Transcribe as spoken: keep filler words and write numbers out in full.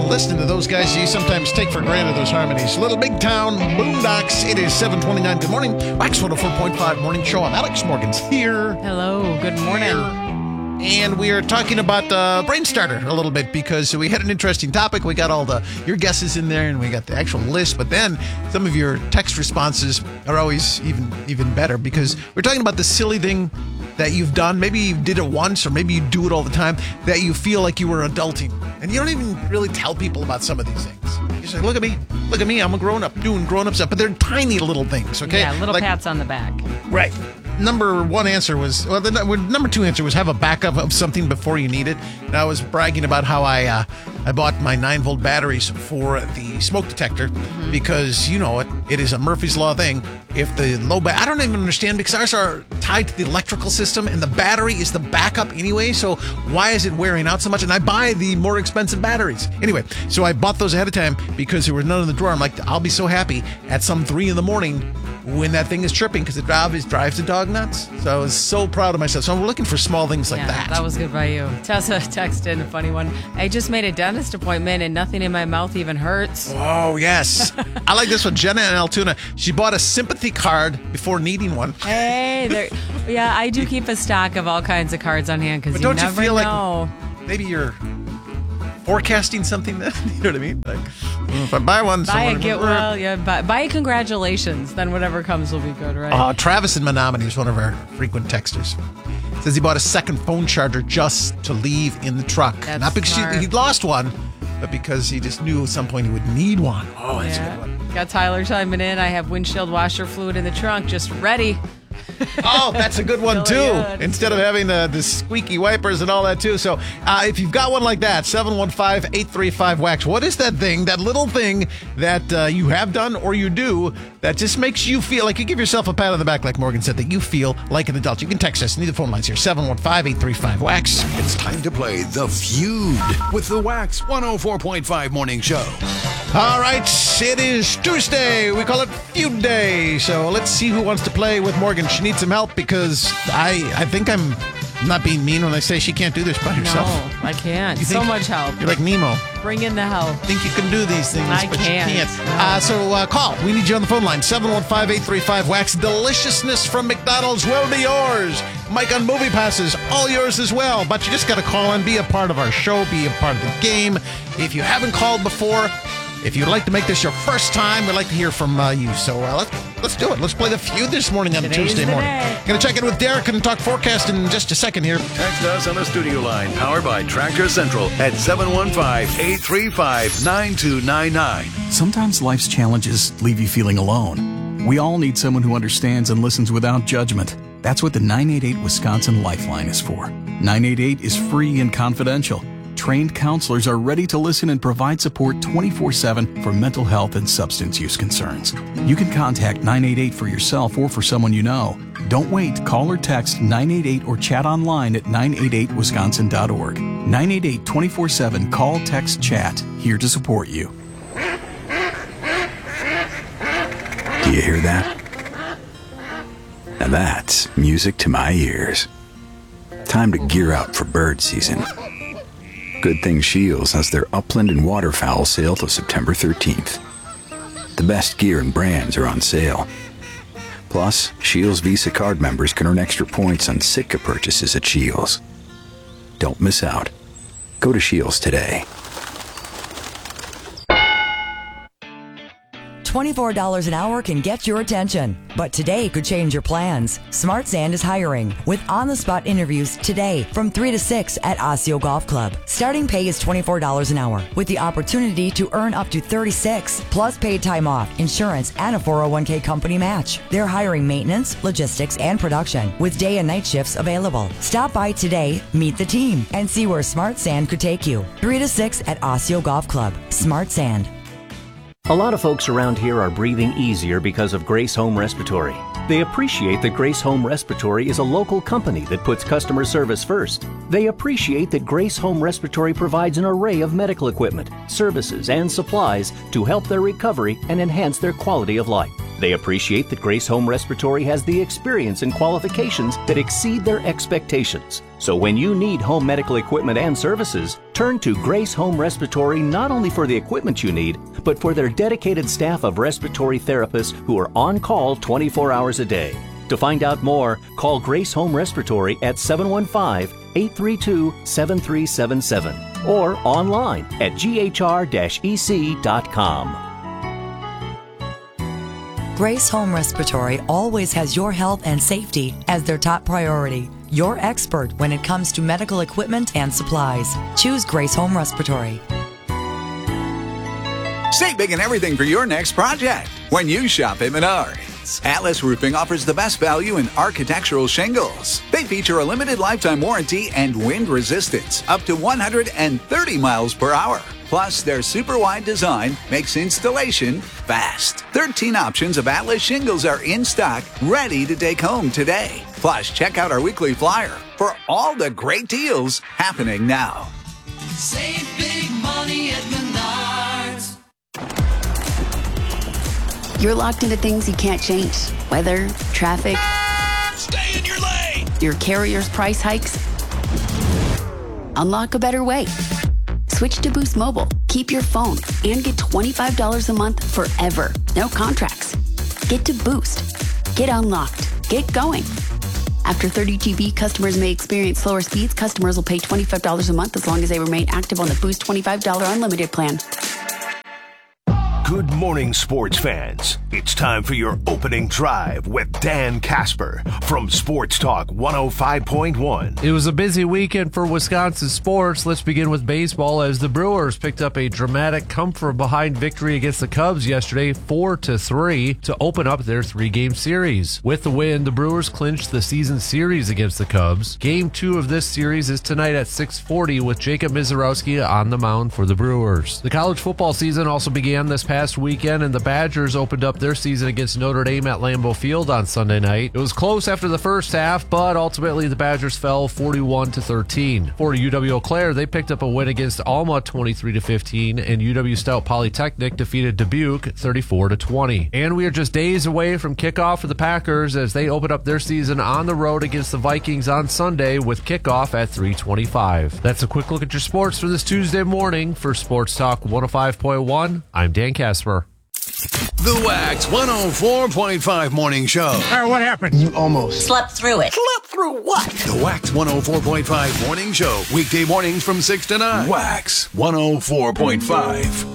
listening to those guys, you sometimes take for granted those harmonies. Little Big Town, Boondocks. It is seven twenty-nine. Good morning. Wax one oh four point five Morning Show. I'm Alex Morgan's here. Hello. Good morning. Here. And we are talking about uh, Brain Starter a little bit because we had an interesting topic. We got all the your guesses in there, and we got the actual list. But then some of your text responses are always even even better because we're talking about the silly thing that you've done. Maybe you did it once, or maybe you do it all the time, that you feel like you were adulting. And you don't even really tell people about some of these things. You say, look at me. Look at me. I'm a grown-up doing grown-up stuff. But they're tiny little things, okay? Yeah, little like, pats on the back. Right. Number one answer was, well, the number two answer was have a backup of something before you need it. And I was bragging about how I uh, I bought my nine volt batteries for the smoke detector mm-hmm. because, you know, it, it is a Murphy's Law thing. If the low ba- I don't even understand because ours are tied to the electrical system and the battery is the backup anyway. So why is it wearing out so much? And I buy the more expensive batteries. Anyway, so I bought those ahead of time because there was none in the drawer. I'm like, I'll be so happy at some three in the morning when that thing is tripping because it drives, drives the dog nuts. So I was so proud of myself. So I'm looking for small things like yeah, that. That was good by you. Tessa texted in a funny one. I just made a dentist appointment and nothing in my mouth even hurts. Oh, yes. I like this one. Jenna in Altoona. She bought a sympathy card before needing one. Hey, there, yeah, I do keep a stock of all kinds of cards on hand because you don't never you feel know. Like maybe you're forecasting something then? You know what I mean? Like, if I buy one, buy it, get well, yeah. Buy, buy it, congratulations. Then whatever comes will be good, right? Uh, Travis in Menominee is one of our frequent texters. Says he bought a second phone charger just to leave in the truck. That's Not because smart. he, he'd lost one, but because he just knew at some point he would need one. Oh, that's yeah. a good one. Got Tyler chiming in. I have windshield washer fluid in the trunk, just ready. Oh, that's a good one, too. Really good. Instead of having the, the squeaky wipers and all that, too. So uh, if you've got one like that, seven one five, eight three five, wax. What is that thing, that little thing that uh, you have done or you do that just makes you feel like you give yourself a pat on the back, like Morgan said, that you feel like an adult? You can text us. Need the phone lines here, seven one five, eight three five, wax. It's time to play The Feud with the Wax one oh four point five Morning Show. All right, it is Tuesday. We call it Feud Day. So let's see who wants to play with Morgan. She needs some help because I I think I'm not being mean when I say she can't do this by herself. No, I can't. You So think- much help. You're like Nemo. Bring in the help. Think you can do these things, I but can't. you can't. No. Uh, so uh, call. We need you on the phone line. seven one five, eight three five, wax. Deliciousness from McDonald's will be yours. Mike on Movie Passes, all yours as well. But you just got to call and be a part of our show, be a part of the game. If you haven't called before, if you'd like to make this your first time, we'd like to hear from uh, you. So uh, let's let's do it. Let's play the Feud this morning on Today's Tuesday the morning. day. Going to check in with Derek and talk forecast in just a second here. Text us on the studio line, powered by Tractor Central at seven one five, eight three five, nine two nine nine. Sometimes life's challenges leave you feeling alone. We all need someone who understands and listens without judgment. That's what the nine eight eight Wisconsin Lifeline is for. nine eight eight is free and confidential. Trained counselors are ready to listen and provide support twenty-four seven for mental health and substance use concerns. You can contact nine eight eight for yourself or for someone you know. Don't wait. Call or text nine eight eight or chat online at nine eight eight wisconsin dot org. nine eight eight, twenty-four seven, call, text, chat. Here to support you. Do you hear that? Now that's music to my ears. Time to gear up for bird season. Good thing Shields has their upland and waterfowl sale till September thirteenth. The best gear and brands are on sale. Plus, Shields Visa card members can earn extra points on Sitka purchases at Shields. Don't miss out. Go to Shields today. twenty-four dollars an hour can get your attention, but today could change your plans. Smart Sand is hiring with on-the-spot interviews today from three to six at Osseo Golf Club. Starting pay is twenty-four dollars an hour with the opportunity to earn up to thirty-six dollars plus paid time off, insurance, and a four oh one k company match. They're hiring maintenance, logistics, and production with day and night shifts available. Stop by today, meet the team, and see where Smart Sand could take you. three to six at Osseo Golf Club. Smart Sand. A lot of folks around here are breathing easier because of Grace Home Respiratory. They appreciate that Grace Home Respiratory is a local company that puts customer service first. They appreciate that Grace Home Respiratory provides an array of medical equipment, services, and supplies to help their recovery and enhance their quality of life. They appreciate that Grace Home Respiratory has the experience and qualifications that exceed their expectations. So when you need home medical equipment and services, turn to Grace Home Respiratory not only for the equipment you need, but for their dedicated staff of respiratory therapists who are on call twenty-four hours a day. To find out more, call Grace Home Respiratory at seven one five, eight three two, seven three seven seven or online at g h r dash e c dot com. Grace Home Respiratory always has your health and safety as their top priority. Your expert when it comes to medical equipment and supplies. Choose Grace Home Respiratory. Save big and everything for your next project when you shop at Menards. Atlas Roofing offers the best value in architectural shingles. They feature a limited lifetime warranty and wind resistance up to one hundred thirty miles per hour. Plus, their super wide design makes installation fast. thirteen options of Atlas shingles are in stock, ready to take home today. Plus, check out our weekly flyer for all the great deals happening now. Save big money at Menards. You're locked into things you can't change. Weather, traffic. Stay in your lane. Your carrier's price hikes. Unlock a better way. Switch to Boost Mobile. Keep your phone and get twenty-five dollars a month forever. No contracts. Get to Boost. Get unlocked. Get going. After thirty G B, customers may experience slower speeds. Customers will pay twenty-five dollars a month as long as they remain active on the Boost twenty-five dollars unlimited plan. Good morning, sports fans. It's time for your opening drive with Dan Casper from Sports Talk one oh five point one. It was a busy weekend for Wisconsin sports. Let's begin with baseball as the Brewers picked up a dramatic come-from-behind victory against the Cubs yesterday, four to three, to open up their three-game series. With the win, the Brewers clinched the season series against the Cubs. Game two of this series is tonight at six forty with Jacob Misiorowski on the mound for the Brewers. The college football season also began this past past weekend, and the Badgers opened up their season against Notre Dame at Lambeau Field on Sunday night. It was close after the first half, but ultimately the Badgers fell forty-one to thirteen. For U W Eau Claire, they picked up a win against Alma twenty-three to fifteen, and U W Stout Polytechnic defeated Dubuque thirty-four to twenty. And we are just days away from kickoff for the Packers as they open up their season on the road against the Vikings on Sunday with kickoff at three twenty-five. That's a quick look at your sports for this Tuesday morning. For Sports Talk one oh five point one, I'm Dan Casper. The Wax one oh four point five Morning Show. All right, what happened? You almost slept through it. Slept through what? The Wax one oh four point five Morning Show. Weekday mornings from six to nine. Wax one oh four point five.